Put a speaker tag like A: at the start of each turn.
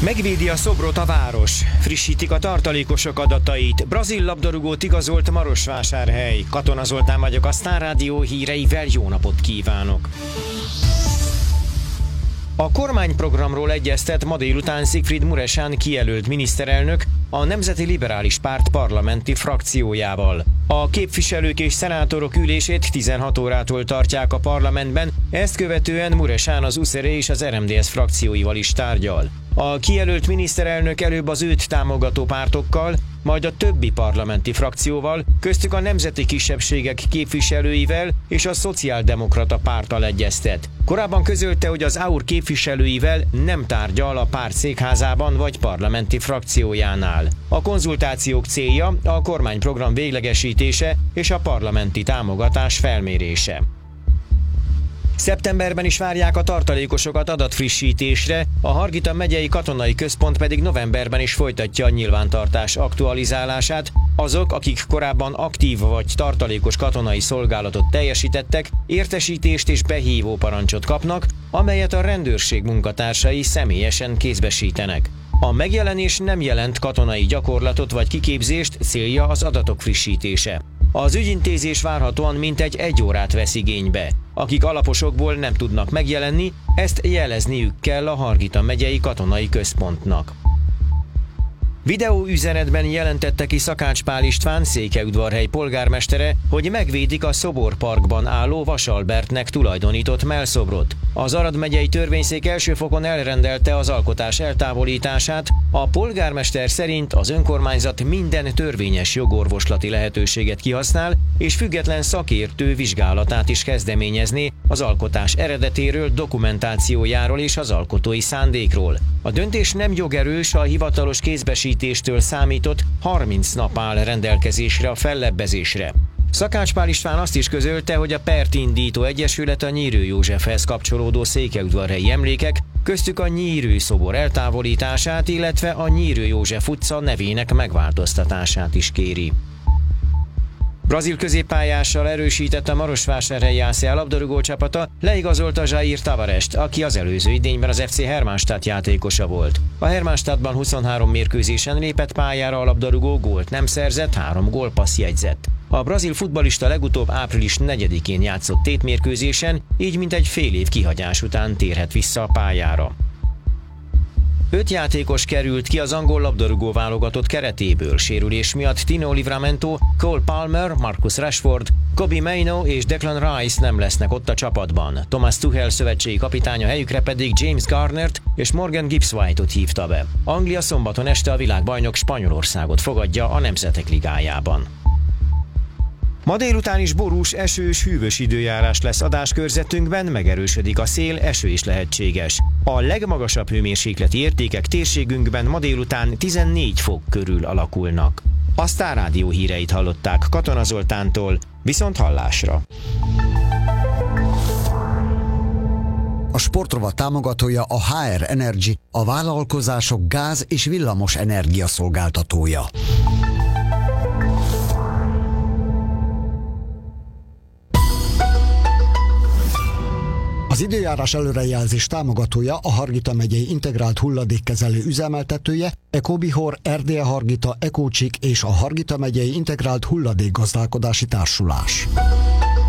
A: Megvédi a szobrot a város. Frissítik a tartalékosok adatait. Brazil labdarúgót igazolt Marosvásárhely. Katona Zoltán vagyok, a Sztár Rádió híreivel jó napot kívánok! A kormányprogramról egyeztet ma délután Sigfried Mureşan kijelölt miniszterelnök a Nemzeti Liberális Párt parlamenti frakciójával. A képviselők és szenátorok ülését 16 órától tartják a parlamentben, ezt követően Mureşan az USZR és az RMDSZ frakcióival is tárgyal. A kijelölt miniszterelnök előbb az őt támogató pártokkal, majd a többi parlamenti frakcióval, köztük a nemzeti kisebbségek képviselőivel és a Szociáldemokrata Párttal egyeztet. Korábban közölte, hogy az AUR képviselőivel nem tárgyal a párt székházában vagy parlamenti frakciójánál. A konzultációk célja a kormányprogram véglegesítése és a parlamenti támogatás felmérése. Szeptemberben is várják a tartalékosokat adatfrissítésre, a Hargita megyei katonai központ pedig novemberben is folytatja a nyilvántartás aktualizálását. Azok, akik korábban aktív vagy tartalékos katonai szolgálatot teljesítettek, értesítést és behívó parancsot kapnak, amelyet a rendőrség munkatársai személyesen kézbesítenek. A megjelenés nem jelent katonai gyakorlatot vagy kiképzést, célja az adatok frissítése. Az ügyintézés várhatóan mintegy 1 órát vesz igénybe. Akik alaposokból nem tudnak megjelenni, ezt jelezniük kell a Hargita megyei katonai központnak. Videóüzenetben jelentette ki Szakács Pál István, Székelyudvarhely polgármestere, hogy megvédik a Szoborparkban álló Vas Albertnek tulajdonított mellszobrot. Az Arad megyei törvényszék első fokon elrendelte az alkotás eltávolítását, a polgármester szerint az önkormányzat minden törvényes jogorvoslati lehetőséget kihasznál, és független szakértő vizsgálatát is kezdeményezné az alkotás eredetéről, dokumentációjáról és az alkotói szándékról. A döntés nem jogerős, a hivatalos kézbesítéstől számított 30 nap áll rendelkezésre a fellebbezésre. Szakács Pál István azt is közölte, hogy a pert indító egyesület a Nyírő Józsefhez kapcsolódó székelyudvarhelyi emlékek, köztük a Nyírő szobor eltávolítását, illetve a Nyírő József utca nevének megváltoztatását is kéri. Brazil középpályással erősített a Marosvásárhelyi ACA labdarúgó csapata, leigazolta Jair Tavarest, aki az előző idényben az FC Hermannstadt játékosa volt. A Hermannstadtban 23 mérkőzésen lépett pályára, a labdarúgó gólt nem szerzett, 3 gólpassz jegyzett. A brazil futballista legutóbb április 4-én játszott tétmérkőzésen, így mintegy fél év kihagyás után térhet vissza a pályára. 5 játékos került ki az angol labdarúgó válogatott keretéből sérülés miatt. Tino Livramento, Cole Palmer, Marcus Rashford, Kobbie Mainoo és Declan Rice nem lesznek ott a csapatban. Thomas Tuchel szövetségi kapitánya helyükre pedig James Garnert és Morgan Gibbs White-ot hívta be. Anglia szombaton este a világbajnok Spanyolországot fogadja a Nemzetek Ligájában. Ma délután is borús, esős, hűvös időjárás lesz adáskörzetünkben, megerősödik a szél, eső is lehetséges. A legmagasabb hőmérsékleti értékek térségünkben ma délután 14 fok körül alakulnak. A Sztár Rádió híreit hallották Katona Zoltántól, viszont hallásra.
B: A sportrovat támogatója a HR Energy, a vállalkozások gáz- és villamos energia szolgáltatója. Az időjárás előrejelzés támogatója a Hargita megyei integrált hulladékkezelő üzemeltetője, Ecobihor, Erdélye Hargita, Ecócsik és a Hargita megyei integrált hulladékgazdálkodási társulás.